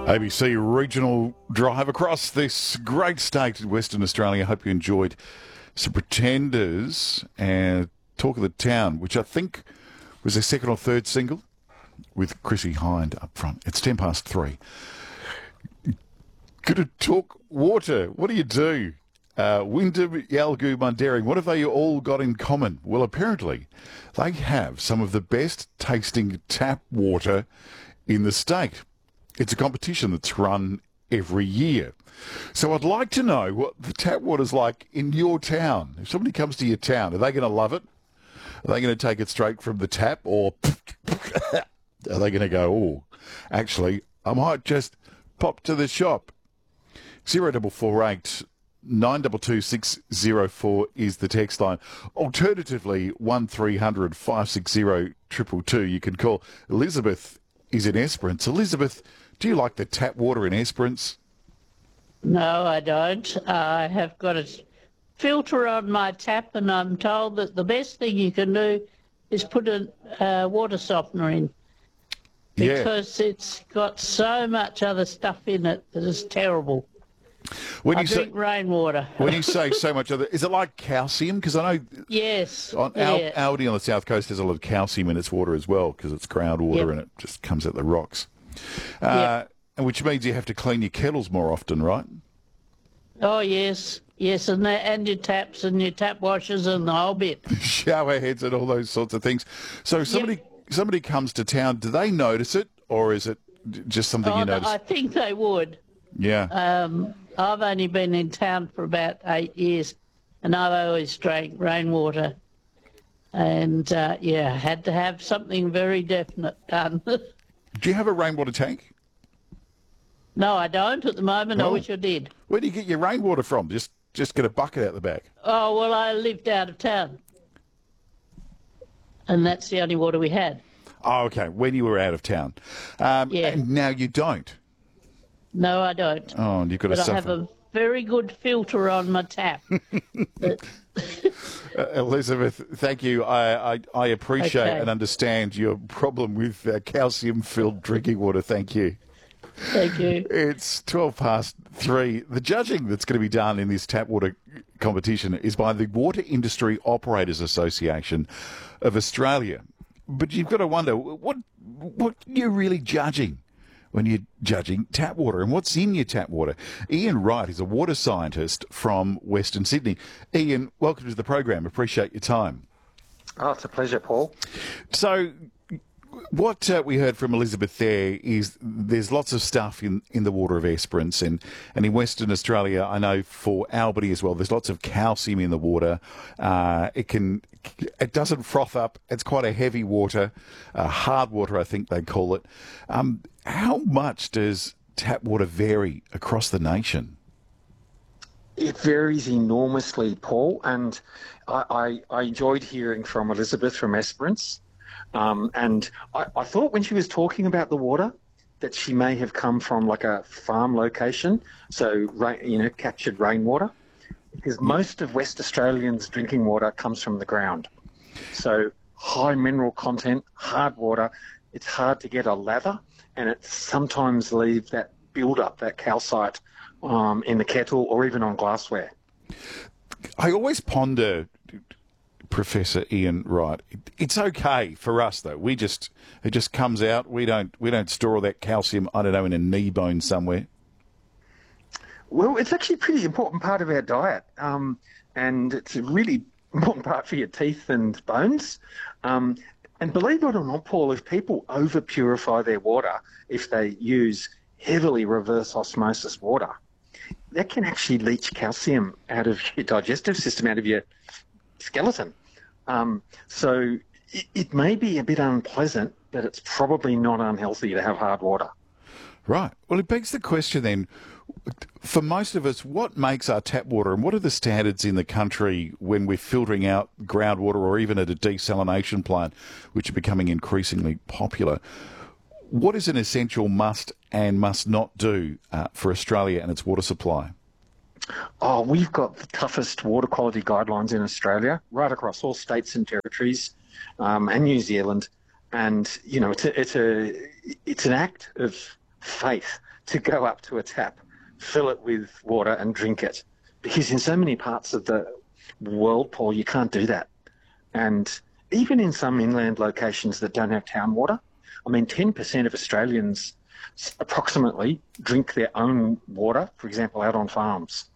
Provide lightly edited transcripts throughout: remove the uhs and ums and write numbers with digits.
ABC regional drive across this great state in Western Australia. Hope you enjoyed some Pretenders and Talk of the Town, which I think was their second or third single with Chrissy Hind up front. It's 3:10. Gonna talk water. What do you do? Wyndham, Yalgoo, Mundaring, what have they all got in common? Well, apparently they have some of the best tasting tap water in the state. It's a competition that's run every year. So I'd like to know what the tap water's like in your town. If somebody comes to your town, are they going to love it? Are they going to take it straight from the tap, or are they going to go, oh, actually, I might just pop to the shop? 0448 922 604 is the text line. Alternatively, 1300 560 222. You can call. Elizabeth is in Esperance. Elizabeth, do you like the tap water in Esperance? No, I don't. I have got a filter on my tap, and I'm told that the best thing you can do is put a water softener in, because it's got so much other stuff in it that is terrible. I drink rainwater. When you say so much other, is it like calcium? Because I know yes, Aldi on the south coast has a lot of calcium in its water as well, because it's groundwater and it just comes out the rocks. And which means you have to clean your kettles more often, right? Oh, yes, and your taps and your tap washers and the whole bit. Shower heads and all those sorts of things. So somebody comes to town, do they notice it, or is it just something you notice? I think they would. Yeah. I've only been in town for about 8 years, and I've always drank rainwater. And, had to have something very definite done. Do you have a rainwater tank? No, I don't at the moment. I wish I did. Where do you get your rainwater from? Just get a bucket out the back? Oh, well, I lived out of town. And that's the only water we had. Oh, okay, when you were out of town. And now you don't? No, I don't. Oh, and you've got to suffer. I have a very good filter on my tap. Elizabeth, thank you. I appreciate and understand your problem with calcium-filled drinking water. Thank you. Thank you. It's 3:12. The judging that's going to be done in this tap water competition is by the Water Industry Operators Association of Australia. But you've got to wonder, what you're really judging when you're judging tap water, and what's in your tap water. Ian Wright is a water scientist from Western Sydney. Ian, welcome to the program. Appreciate your time. Oh, it's a pleasure, Paul. So what we heard from Elizabeth there is there's lots of stuff in the water of Esperance, and in Western Australia, I know for Albany as well, there's lots of calcium in the water. It doesn't froth up. It's quite a heavy water, hard water, I think they call it. How much does tap water vary across the nation? It varies enormously, Paul, and I enjoyed hearing from Elizabeth from Esperance. And I thought when she was talking about the water that she may have come from like a farm location, so captured rainwater, because most of West Australians' drinking water comes from the ground. So high mineral content, hard water, it's hard to get a lather, and it sometimes leaves that build-up, that calcite in the kettle or even on glassware. I always ponder, Professor Ian Wright, it's okay for us though. It just comes out. We don't store all that calcium, I don't know, in a knee bone somewhere. Well, it's actually a pretty important part of our diet, and it's a really important part for your teeth and bones. And believe it or not, Paul, if people over-purify their water, if they use heavily reverse osmosis water, that can actually leach calcium out of your digestive system, out of your skeleton. So it may be a bit unpleasant, but it's probably not unhealthy to have hard water. Right. Well, it begs the question then, for most of us, what makes our tap water, and what are the standards in the country when we're filtering out groundwater or even at a desalination plant, which are becoming increasingly popular? What is an essential must and must not do for Australia and its water supply? Oh, we've got the toughest water quality guidelines in Australia, right across all states and territories, and New Zealand. And it's an act of faith to go up to a tap, fill it with water and drink it. Because in so many parts of the world, Paul, you can't do that. And even in some inland locations that don't have town water, I mean, 10% of Australians approximately drink their own water, for example, out on farms.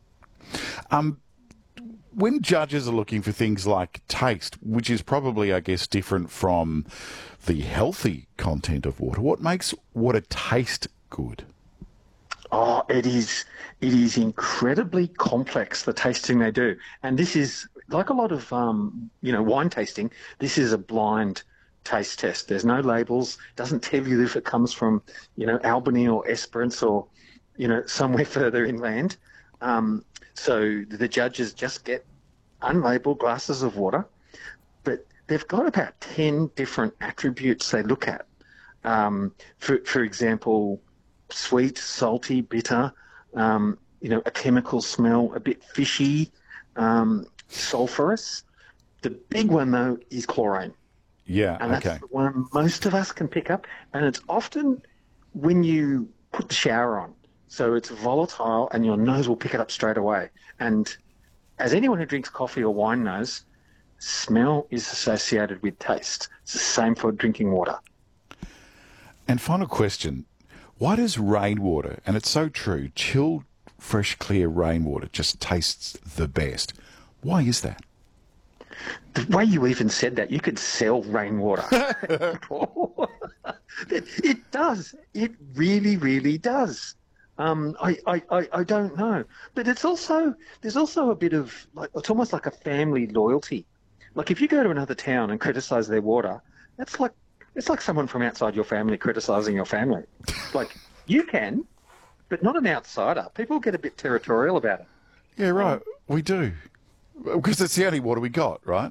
When judges are looking for things like taste, which is probably, I guess, different from the healthy content of water, what makes water taste good? Oh, it is incredibly complex, the tasting they do. And this is, like a lot of, wine tasting, this is a blind taste test. There's no labels, doesn't tell you if it comes from, Albany or Esperance or, somewhere further inland. So the judges just get unlabeled glasses of water, but they've got about 10 different attributes they look at. For example, sweet, salty, bitter, a chemical smell, a bit fishy, sulphurous. The big one, though, is chlorine. Yeah, and that's the one most of us can pick up. And it's often when you put the shower on. So it's volatile and your nose will pick it up straight away. And as anyone who drinks coffee or wine knows, smell is associated with taste. It's the same for drinking water. And final question, why does rainwater, and it's so true, chilled, fresh, clear rainwater just tastes the best? Why is that? The way you even said that, you could sell rainwater. It does. It really, really does. I don't know, but there's also a bit of it's almost like a family loyalty. Like if you go to another town and criticise their water, it's like someone from outside your family criticising your family. Like you can, but not an outsider. People get a bit territorial about it. Yeah, right. We do, because it's the only water we got, right?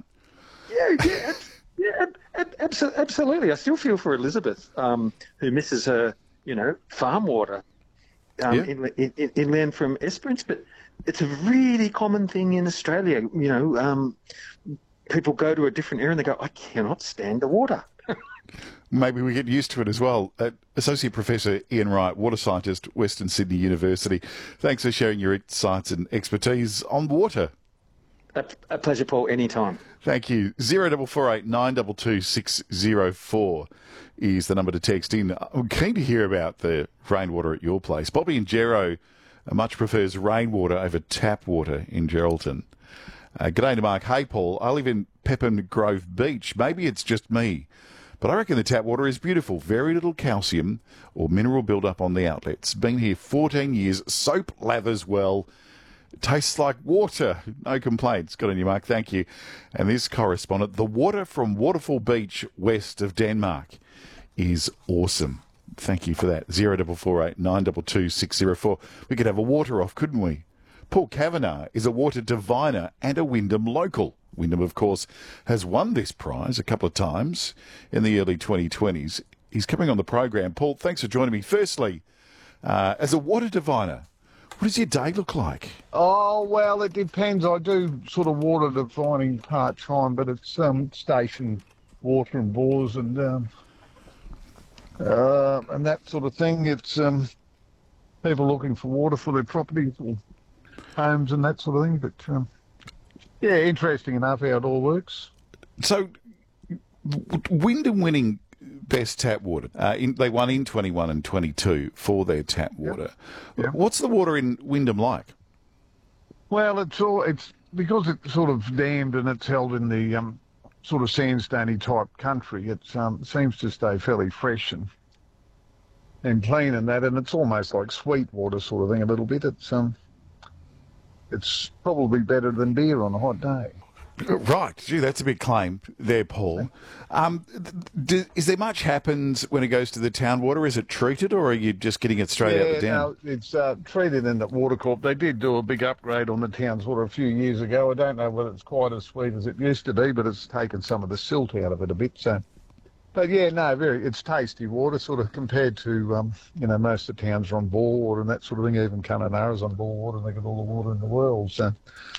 Absolutely. I still feel for Elizabeth, who misses her, farm water. Inland from Esperance, but it's a really common thing in Australia. People go to a different area and they go, I cannot stand the water. Maybe we get used to it as well. Associate Professor Ian Wright, water scientist, Western Sydney University. Thanks for sharing your insights and expertise on water. A pleasure, Paul, anytime. Thank you. 0448 922 604 is the number to text in. I'm keen to hear about the rainwater at your place. Bobby in Gero much prefers rainwater over tap water in Geraldton. G'day to Mark. Hey, Paul. I live in Pepin Grove Beach. Maybe it's just me, but I reckon the tap water is beautiful. Very little calcium or mineral build-up on the outlets. Been here 14 years. Soap lathers well. Tastes like water. No complaints. Good on you, Mark. Thank you. And this correspondent, the water from Waterfall Beach west of Denmark is awesome. Thank you for that. 0448 922 604. We could have a water off, couldn't we? Paul Kavanagh is a water diviner and a Wyndham local. Wyndham, of course, has won this prize a couple of times in the early 2020s. He's coming on the program. Paul, thanks for joining me. Firstly, as a water diviner, what does your day look like? Oh, well, it depends. I do sort of water divining part-time, but it's station water and bores and that sort of thing. It's people looking for water for their properties or homes and that sort of thing. But, yeah, interesting enough how it all works. So, Wyndham winning best tap water. They won in 21 and 22 for their tap water. Yep. What's the water in Wyndham like? Well, it's because it's sort of dammed and it's held in the sort of sandstony type country. It seems to stay fairly fresh and clean and that, and it's almost like sweet water sort of thing a little bit. It's probably better than beer on a hot day. Right. Gee, that's a big claim there, Paul. Is there much happens when it goes to the town water? Is it treated or are you just getting it straight out the dam? No, it's treated in the Water Corp. They did do a big upgrade on the town's water a few years ago. I don't know whether it's quite as sweet as it used to be, but it's taken some of the silt out of it a bit. So, but yeah, no, it's tasty water, sort of compared to, most of the towns are on bore water and that sort of thing. Even Kununurra's on bore water and they got all the water in the world. So,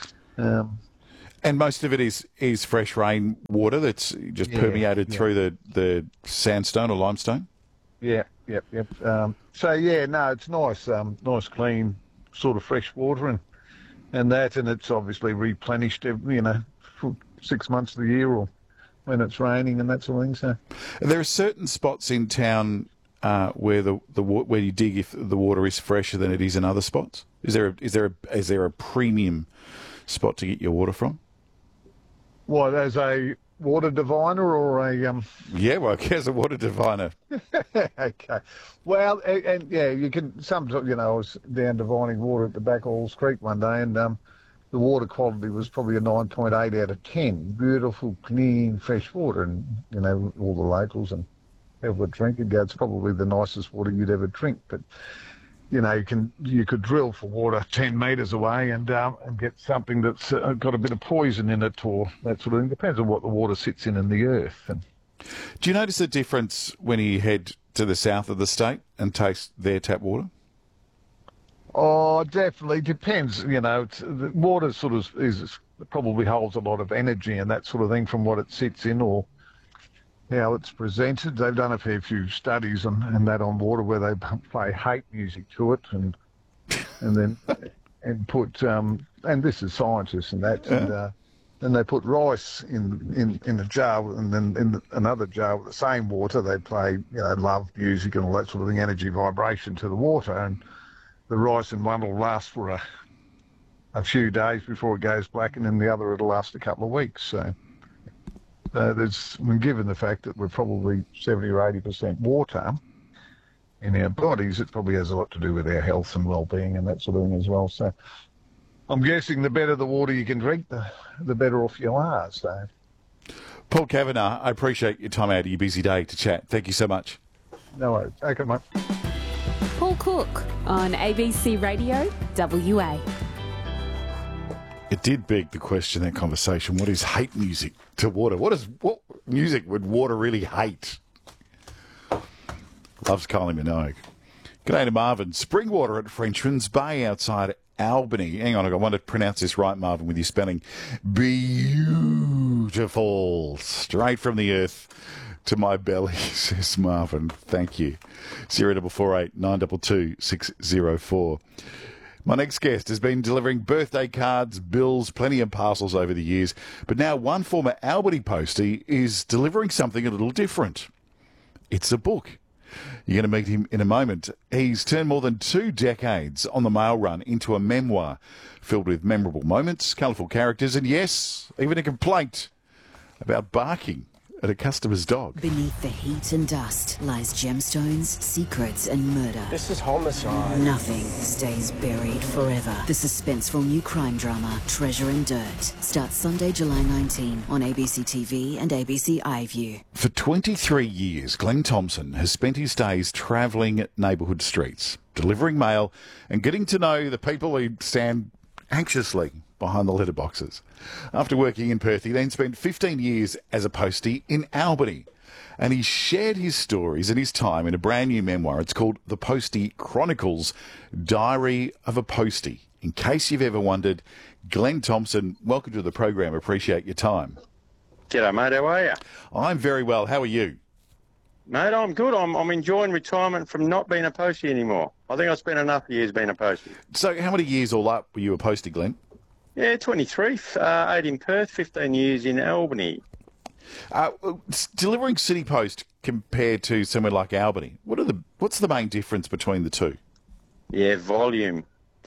and most of it is fresh rain water that's just permeated through the sandstone or limestone? Yeah, yep, yep. So yeah, no, it's nice, nice, clean, sort of fresh water, and that, and it's obviously replenished, for 6 months of the year or when it's raining and that sort of thing. So There are certain spots in town where where you dig if the water is fresher than it is in other spots. Is there a premium spot to get your water from? what, as a water diviner or a Yeah, well, I guess a water diviner. okay. Well, and yeah, you can sometimes, I was down divining water at the back of Halls Creek one day, and the water quality was probably a 9.8 out of 10. Beautiful, clean, fresh water, and all the locals and people would drink it. It's probably the nicest water you'd ever drink. But you could drill for water 10 metres away and get something that's got a bit of poison in it or that sort of thing. Depends on what the water sits in the earth. And Do you notice a difference when you head to the south of the state and taste their tap water? oh, definitely depends. The water sort of probably holds a lot of energy and that sort of thing from what it sits in or how it's presented. They've done a fair few studies and that on water where they play hate music to it and then and put and this is scientists and that and then they put rice in a jar and then in another jar with the same water they play love music and all that sort of thing, energy vibration to the water, and the rice in one will last for a few days before it goes black, and then the other it'll last a couple of weeks. So given the fact that we're probably 70 or 80% water in our bodies, it probably has a lot to do with our health and well-being and that sort of thing as well. So I'm guessing the better the water you can drink, the better off you are. So, Paul Kavanagh, I appreciate your time out of your busy day to chat. Thank you so much. no worries. Okay, mate. Paul Cook on ABC Radio WA. It did beg the question, that conversation, what is hate music to water? What music would water really hate? Loves Kylie Minogue. G'day to Marvin. Spring water at Frenchman's Bay outside Albany. Hang on, I want to pronounce this right, Marvin, with your spelling. Beautiful. Straight from the earth to my belly, says Marvin. Thank you. 0448 922 604. My next guest has been delivering birthday cards, bills, plenty of parcels over the years, but now one former Albany postie is delivering something a little different. It's a book. You're going to meet him in a moment. He's turned more than 2 decades on the mail run into a memoir filled with memorable moments, colourful characters, and yes, even a complaint about barking at a customer's dog. Beneath the heat and dust lies gemstones, secrets, and murder. This is homicide. Nothing stays buried forever. The suspenseful new crime drama, Treasure and Dirt, starts Sunday, July 19 on ABC TV and ABC iView. For 23 years, Glenn Thompson has spent his days travelling neighbourhood streets, delivering mail and getting to know the people who stand anxiously behind the letterboxes. After working in Perth, he then spent 15 years as a postie in Albany. And he shared his stories and his time in a brand new memoir. It's called The Postie Chronicles, Diary of a Postie. In case you've ever wondered, Glenn Thompson, welcome to the program. Appreciate your time. G'day, mate. How are you? I'm very well. How are you? Mate, I'm good. I'm enjoying retirement from not being a postie anymore. I think I spent enough years being a postie. So how many years all up were you a postie, Glenn? Yeah, 23. 8 in Perth, 15 years in Albany. Delivering City Post compared to somewhere like Albany, what's the main difference between the two? Yeah, volume.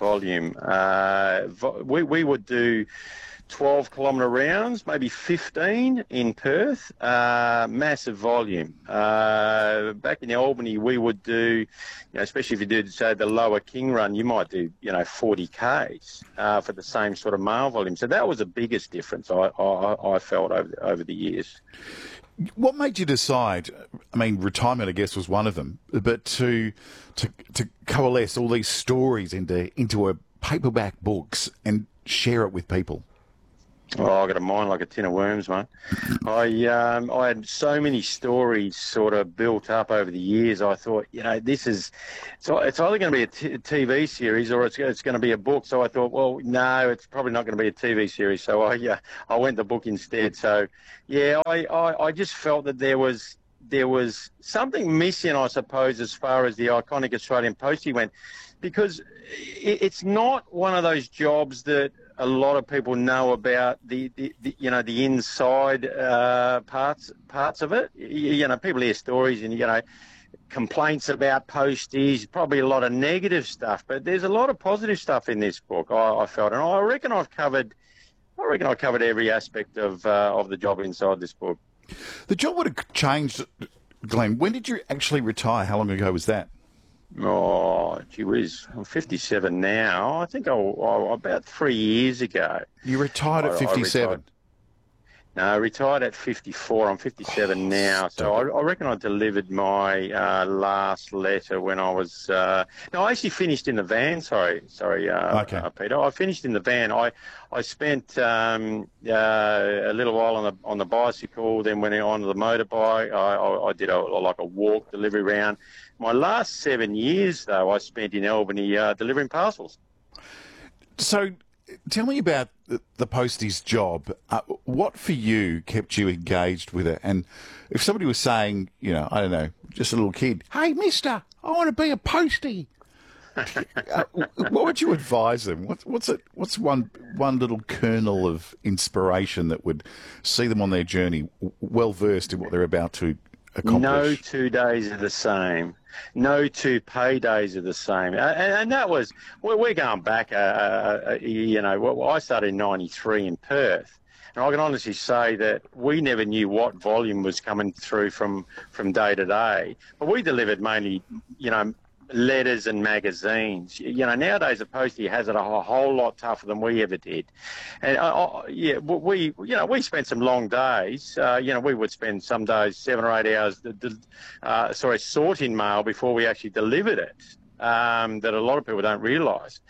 We would do 12-kilometre rounds, maybe 15 in Perth, massive volume. Back in Albany, we would do, especially if you did, say, the lower King Run, you might do, 40 Ks for the same sort of mail volume. So that was the biggest difference I felt over the years. What made you decide, retirement, I guess, was one of them, but to coalesce all these stories into a paperback books and share it with people? Oh, I got a mind like a tin of worms, mate. I had so many stories sort of built up over the years. I thought, it's either going to be a TV series or it's going to be a book. So I thought, well, no, it's probably not going to be a TV series. So I went the book instead. So yeah, I just felt that there was there was something missing, I suppose, as far as the iconic Australian Postie went, because it's not one of those jobs that a lot of people know about the inside parts of it. People hear stories and complaints about posties, probably a lot of negative stuff, but there's a lot of positive stuff in this book. I felt, and I reckon I covered every aspect of the job inside this book. The job would have changed, Glenn. When did you actually retire? How long ago was that? Oh, gee whiz, I'm 57 now. I think about 3 years ago. You retired at 57? No, I retired at 54. I'm 57 now. So I reckon I delivered my last letter when I was... no, I actually finished in the van. Sorry, Peter. I finished in the van. I spent a little while on the bicycle, then went on to the motorbike. I did a walk delivery round. My last 7 years, though, I spent in Albany delivering parcels. So... tell me about the postie's job. What for you kept you engaged with it? And if somebody was saying, I don't know, just a little kid, hey, mister, I want to be a postie. What would you advise them? What's one little kernel of inspiration that would see them on their journey well versed in what they're about to accomplish? No 2 days are the same. No 2 pay days are the same. And that was, we're going back, I started in 93 in Perth. And I can honestly say that we never knew what volume was coming through from day to day. But we delivered mainly, letters and magazines. Nowadays a postie has it a whole lot tougher than we ever did. And we spent some long days. We would spend some days 7 or 8 hours sorting mail before we actually delivered it. That a lot of people don't realise.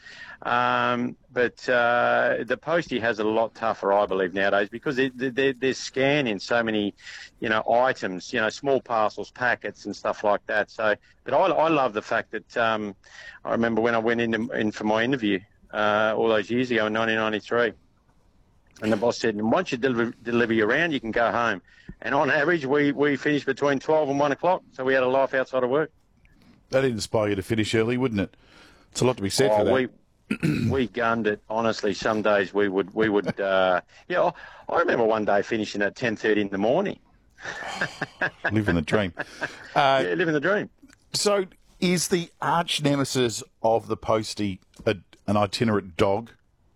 But the postie has it a lot tougher, I believe, nowadays, because they're scanning so many, items, small parcels, packets and stuff like that. So, but I love the fact that I remember when I went in for my interview all those years ago in 1993, and the boss said, once you deliver your round, you can go home. And on average, we finished between 12 and 1 o'clock, so we had a life outside of work. That'd inspire you to finish early, wouldn't it? It's a lot to be said for that. We gunned it, honestly. Some days we would. I remember one day finishing at 10:30 in the morning. Living the dream. Living the dream. So, is the arch nemesis of the postie an itinerant dog?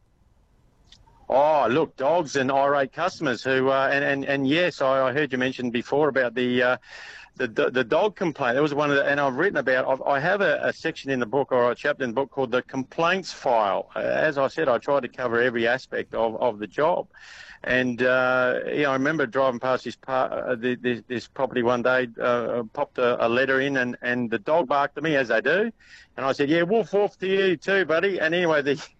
Oh, look, dogs and irate customers who and yes, I heard you mention before about the dog complaint. That was one of the, and I've written about, I have a section in the book, or a chapter in the book, called the complaints file. As I said, I tried to cover every aspect of the job. And, I remember driving past this property one day, popped a letter in, and the dog barked at me, as they do. And I said, yeah, woof woof to you too, buddy. And anyway,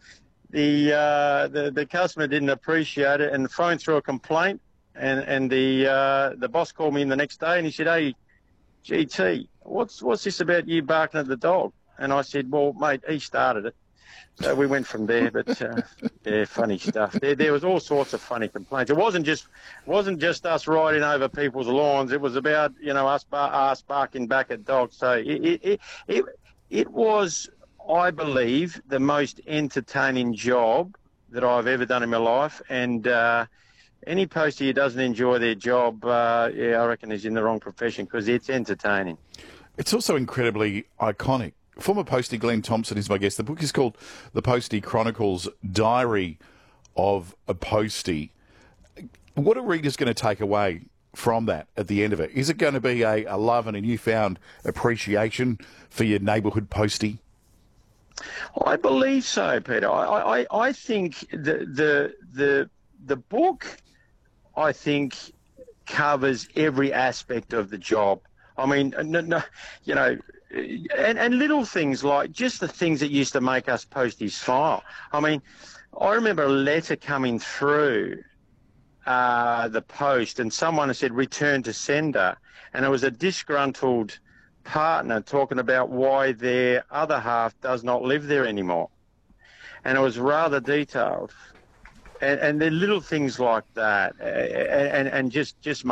the customer didn't appreciate it and phoned through a complaint. And the boss called me in the next day and he said, hey, GT, what's this about you barking at the dog? And I said, well, mate, he started it. So we went from there, but funny stuff. There was all sorts of funny complaints. It wasn't just us riding over people's lawns. It was about us barking back at dogs. So it was, I believe, the most entertaining job that I've ever done in my life. And any postie who doesn't enjoy their job, I reckon is in the wrong profession, because it's entertaining. It's also incredibly iconic. Former postie Glenn Thompson is my guest. The book is called The Postie Chronicles, Diary of a Postie. What are readers going to take away from that at the end of it? Is it going to be a love and a newfound appreciation for your neighbourhood postie? I believe so, Peter. I think the book, I think, covers every aspect of the job. I mean, and little things like just the things that used to make us posties smile. I mean, I remember a letter coming through the post, and someone said return to sender, and it was a disgruntled partner talking about why their other half does not live there anymore, and it was rather detailed. And there are little things like that, and just